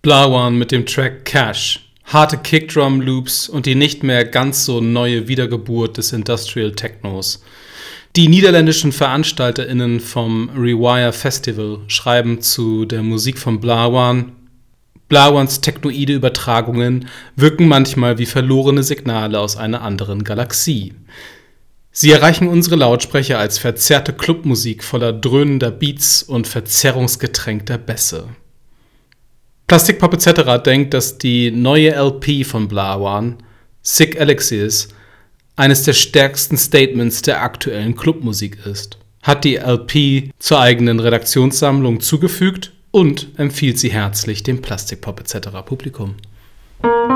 Blawan mit dem Track Cash, harte Kickdrum-Loops und die nicht mehr ganz so neue Wiedergeburt des Industrial Technos. Die niederländischen VeranstalterInnen vom Rewire Festival schreiben zu der Musik von Blawan: Blawans technoide Übertragungen wirken manchmal wie verlorene Signale aus einer anderen Galaxie. Sie erreichen unsere Lautsprecher als verzerrte Clubmusik voller dröhnender Beats und verzerrungsgetränkter Bässe. Plastic Pop etc. denkt, dass die neue LP von Blawan, Sick Elixirs, eines der stärksten Statements der aktuellen Clubmusik ist, hat die LP zur eigenen Redaktionssammlung zugefügt und empfiehlt sie herzlich dem Plastic Pop etc. Publikum.